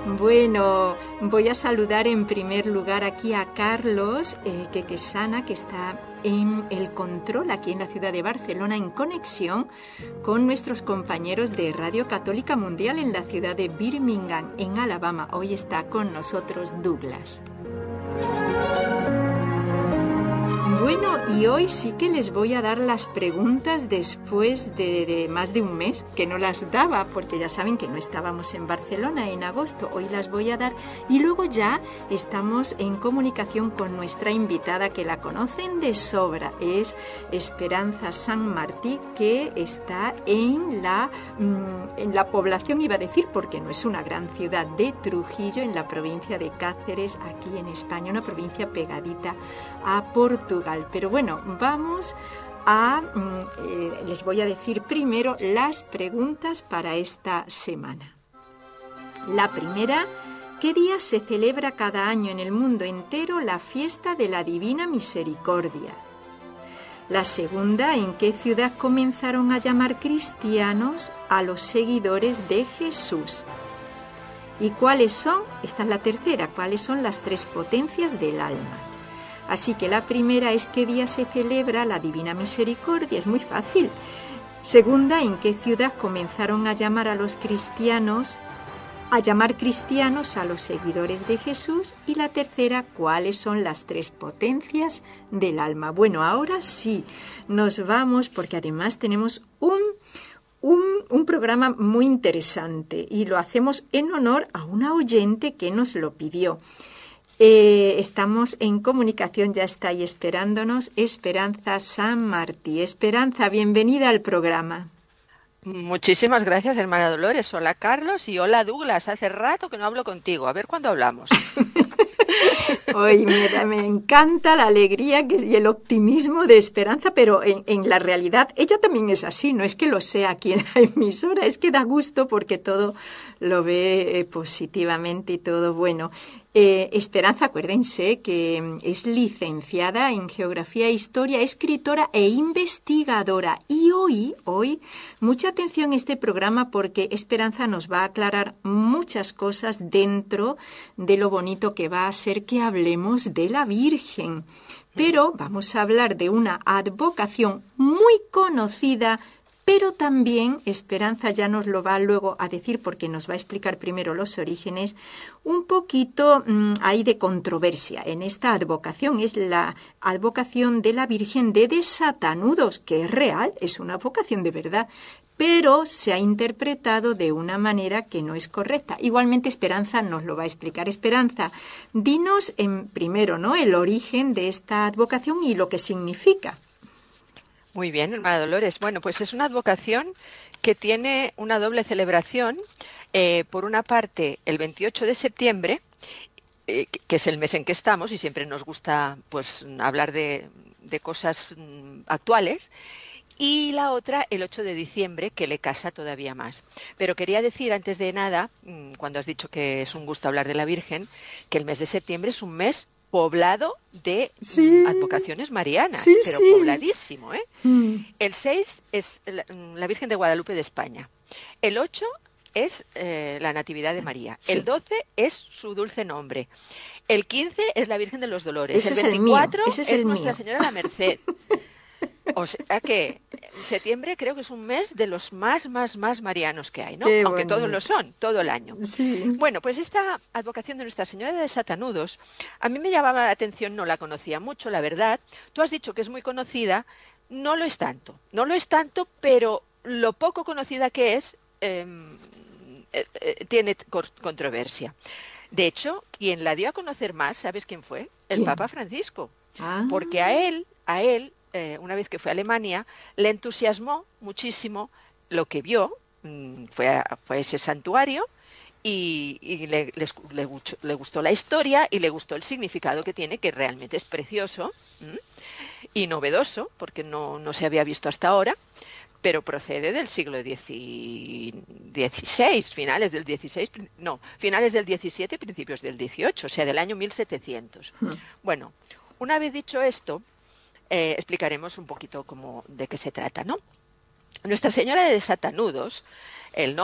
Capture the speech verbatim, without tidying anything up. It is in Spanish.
Bueno, voy a saludar en primer lugar aquí a Carlos eh, Quequesana, que está en el control aquí en la ciudad de Barcelona, en conexión con nuestros compañeros de Radio Católica Mundial en la ciudad de Birmingham, en Alabama. Hoy está con nosotros Douglas. Bueno, y hoy sí que les voy a dar las preguntas después de, de más de un mes, que no las daba, porque ya saben que no estábamos en Barcelona en agosto. Hoy las voy a dar y luego ya estamos en comunicación con nuestra invitada, que la conocen de sobra. Es Esperanza San Martí, que está en la, en la población, iba a decir, porque no es una gran ciudad, de Trujillo, en la provincia de Cáceres, aquí en España, una provincia pegadita a Portugal. Pero bueno, vamos a, eh, les voy a decir primero las preguntas para esta semana. La primera, ¿qué día se celebra cada año en el mundo entero la fiesta de la Divina Misericordia? La segunda, ¿en qué ciudad comenzaron a llamar cristianos a los seguidores de Jesús? ¿Y cuáles son? Esta es la tercera, ¿cuáles son las tres potencias del alma? Así que la primera es ¿qué día se celebra la Divina Misericordia? Es muy fácil. Segunda, ¿en qué ciudad comenzaron a llamar a los cristianos, a llamar cristianos a los seguidores de Jesús? Y la tercera, ¿cuáles son las tres potencias del alma? Bueno, ahora sí, nos vamos porque además tenemos un, un, un programa muy interesante y lo hacemos en honor a una oyente que nos lo pidió. Eh, estamos en comunicación, ya está ahí esperándonos Esperanza San Martí. Esperanza, bienvenida al programa. Muchísimas gracias, hermana Dolores. Hola, Carlos, y hola, Douglas. Hace rato que no hablo contigo. A ver cuándo hablamos. Hoy me, me encanta la alegría que, y el optimismo de Esperanza, pero en, en la realidad ella también es así. No es que lo sea aquí en la emisora, es que da gusto porque todo lo ve eh, positivamente y todo bueno. Eh, Esperanza, acuérdense que es licenciada en Geografía e Historia, escritora e investigadora. Y hoy, hoy, mucha atención a este programa porque Esperanza nos va a aclarar muchas cosas dentro de lo bonito que va a ser que hablemos de la Virgen. Pero vamos a hablar de una advocación muy conocida, pero también, Esperanza ya nos lo va luego a decir porque nos va a explicar primero los orígenes, un poquito mmm, hay de controversia en esta advocación. Es la advocación de la Virgen de Desatanudos, que es real, es una advocación de verdad, pero se ha interpretado de una manera que no es correcta. Igualmente Esperanza nos lo va a explicar. Esperanza, dinos en, primero, ¿no?, el origen de esta advocación y lo que significa. Muy bien, hermana Dolores. Bueno, pues es una advocación que tiene una doble celebración. Eh, por una parte, el veintiocho de septiembre, eh, que es el mes en que estamos, y siempre nos gusta pues hablar de, de cosas mm, actuales, y la otra, el ocho de diciembre, que le casa todavía más. Pero quería decir, antes de nada, cuando has dicho que es un gusto hablar de la Virgen, que el mes de septiembre es un mes poblado de sí. advocaciones marianas, sí, pero sí. pobladísimo, ¿eh? Mm. El seis es la, la Virgen de Guadalupe de España. El ocho es eh, la Natividad de María. Sí. El doce es su dulce nombre. El quince es la Virgen de los Dolores. Ese el veinticuatro es, el es, es Nuestra mío. Señora la Merced. O sea que septiembre creo que es un mes de los más, más, más marianos que hay, ¿no? Qué Aunque bonito. Todos lo son, todo el año. Sí. Bueno, pues esta advocación de Nuestra Señora de Desatanudos, a mí me llamaba la atención, no la conocía mucho, la verdad. Tú has dicho que es muy conocida, no lo es tanto, no lo es tanto, pero lo poco conocida que es, eh, eh, eh, tiene controversia. De hecho, quien la dio a conocer más, ¿sabes quién fue? El ¿Quién? Papa Francisco. Ah. Porque a él, a él, eh, una vez que fue a Alemania, le entusiasmó muchísimo lo que vio, mmm, fue, a, fue a ese santuario y, y le, les, le, le gustó la historia y le gustó el significado que tiene, que realmente es precioso ¿m? y novedoso, porque no, no se había visto hasta ahora, pero procede del siglo dieciséis, finales del dieciséis, no, finales del diecisiete, principios del dieciocho, o sea, del año mil setecientos. Hmm. Bueno, una vez dicho esto, eh, explicaremos un poquito cómo, de qué se trata, ¿no? Nuestra Señora de Desatanudos, el nombre